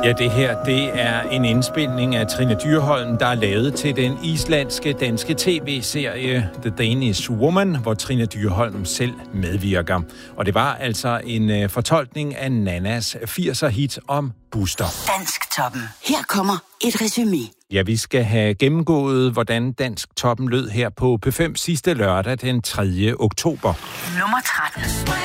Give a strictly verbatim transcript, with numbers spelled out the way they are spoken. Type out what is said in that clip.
Ja, det her, det er en indspilning af Trine Dyrholm, der er lavet til den islandske danske tv-serie The Danish Woman, hvor Trine Dyrholm selv medvirker. Og det var altså en uh, fortolkning af Nannas firser-hit om Buster. Dansktoppen. Her kommer et resumé. Ja, vi skal have gennemgået, hvordan Dansktoppen lød her på P fem sidste lørdag den tredje oktober. Nummer tretten.